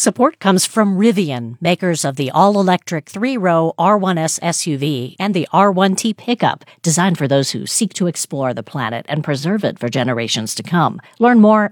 Support comes from Rivian, makers of the all-electric 3-row R1S SUV and the R1T pickup, designed for those who seek to explore the planet and preserve it for generations to come. Learn more